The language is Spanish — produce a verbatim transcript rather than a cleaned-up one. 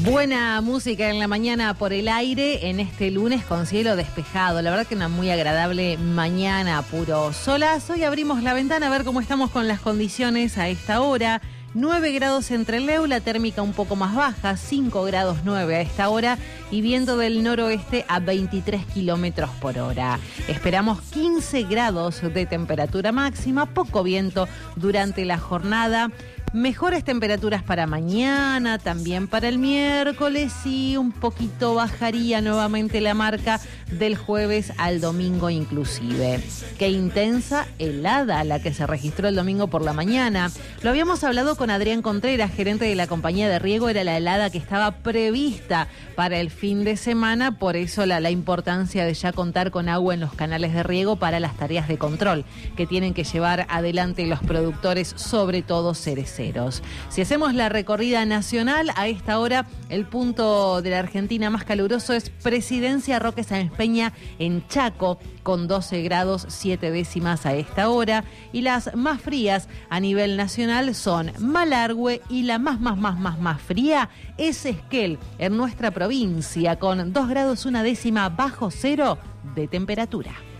Buena música en la mañana por el aire en este lunes con cielo despejado. La verdad que una muy agradable mañana, puro solazo. Y abrimos la ventana a ver cómo estamos con las condiciones a esta hora. nueve grados en Trelew, la térmica un poco más baja, cinco grados nueve a esta hora y viento del noroeste a veintitrés kilómetros por hora. Esperamos quince grados de temperatura máxima, poco viento durante la jornada. Mejores temperaturas para mañana, también para el miércoles y un poquito bajaría nuevamente la marca del jueves al domingo inclusive. Qué intensa helada la que se registró el domingo por la mañana. Lo habíamos hablado con Adrián Contreras, gerente de la compañía de riego, era la helada que estaba prevista para el fin de semana, por eso la, la importancia de ya contar con agua en los canales de riego para las tareas de control que tienen que llevar adelante los productores, sobre todo cereceros. Si hacemos la recorrida nacional, a esta hora el punto de la Argentina más caluroso es Presidencia Roque Sáenz Peña en Chaco, con doce grados siete décimas a esta hora. Y las más frías a nivel nacional son Malargüe y la más, más, más, más, más fría es Esquel, en nuestra provincia, con dos grados una décima bajo cero de temperatura.